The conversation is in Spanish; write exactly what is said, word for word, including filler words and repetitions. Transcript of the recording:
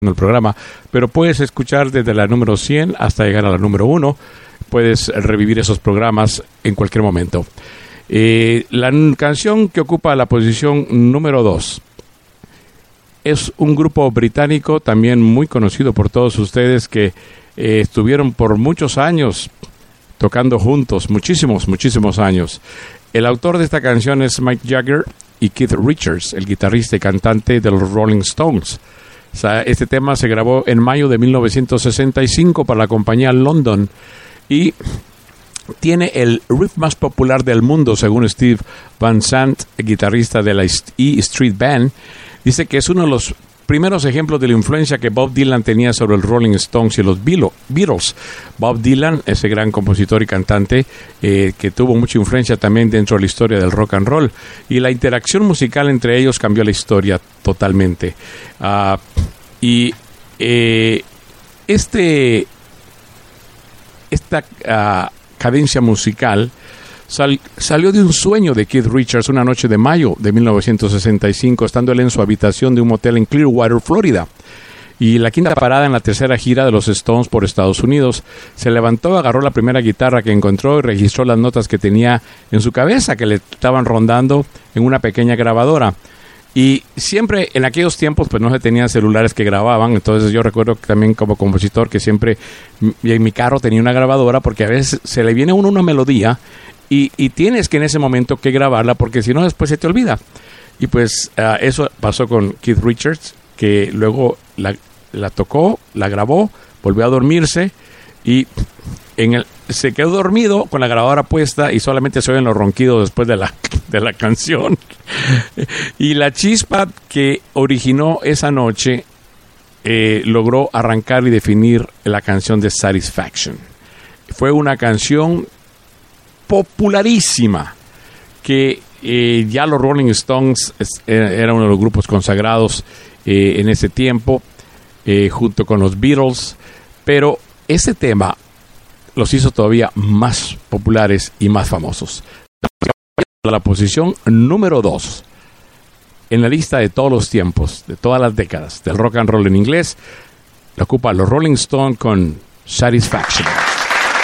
en el programa, pero puedes escuchar desde la número cien hasta llegar a la número uno. Puedes revivir esos programas en cualquier momento. Eh, la n- canción que ocupa la posición número dos es un grupo británico también muy conocido por todos ustedes que eh, estuvieron por muchos años tocando juntos, muchísimos, muchísimos años. El autor de esta canción es Mick Jagger y Keith Richards, el guitarrista y cantante de los Rolling Stones. O sea, este tema se grabó en mayo de mil novecientos sesenta y cinco para la compañía London y tiene el riff más popular del mundo, según Steve Van Sant, guitarrista de la E Street Band. Dice que es uno de los primeros ejemplos de la influencia que Bob Dylan tenía sobre el Rolling Stones y los Beatles. Bob Dylan, ese gran compositor y cantante eh, que tuvo mucha influencia también dentro de la historia del rock and roll. Y la interacción musical entre ellos cambió la historia totalmente. Uh, y eh, este esta uh, cadencia musical Sal, salió de un sueño de Keith Richards una noche de mayo de mil novecientos sesenta y cinco, estando él en su habitación de un motel en Clearwater, Florida. Y la quinta parada en la tercera gira de los Stones por Estados Unidos. Se levantó, agarró la primera guitarra que encontró y registró las notas que tenía en su cabeza, que le estaban rondando en una pequeña grabadora. Y siempre en aquellos tiempos pues no se tenían celulares que grababan, entonces yo recuerdo que también como compositor que siempre en mi carro tenía una grabadora, porque a veces se le viene a uno una melodía Y, y tienes que en ese momento que grabarla, porque si no después se te olvida. Y pues uh, eso pasó con Keith Richards, que luego la, la tocó, la grabó, volvió a dormirse y en el, se quedó dormido con la grabadora puesta y solamente se oyen los ronquidos después de la, de la canción. Y la chispa que originó esa noche eh, logró arrancar y definir la canción de Satisfaction. Fue una canción popularísima que eh, ya los Rolling Stones es, era uno de los grupos consagrados eh, en ese tiempo eh, junto con los Beatles, pero ese tema los hizo todavía más populares y más famosos. La posición número dos en la lista de todos los tiempos, de todas las décadas del rock and roll en inglés, la ocupa los Rolling Stones con Satisfaction.